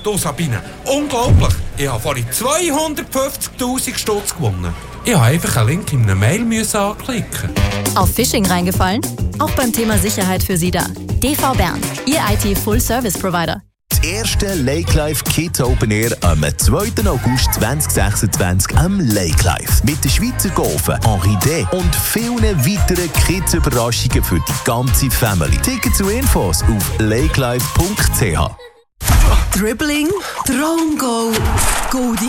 Du Sabine, unglaublich. Ich habe vorhin 250'000 Stutz gewonnen. Ich musste einfach einen Link in einer Mail anklicken. Auf Phishing reingefallen? Auch beim Thema Sicherheit für Sie da. DV Bern, Ihr IT-Full-Service-Provider. Das erste Lake Life Kids Open Air am 2. August 2026 am Lake Life. Mit der Schweizer Golfen Henri D. und vielen weiteren Kids-Überraschungen für die ganze Family. Tickets und Infos auf lakelife.ch. Dribbling, Traumgoal, Goldie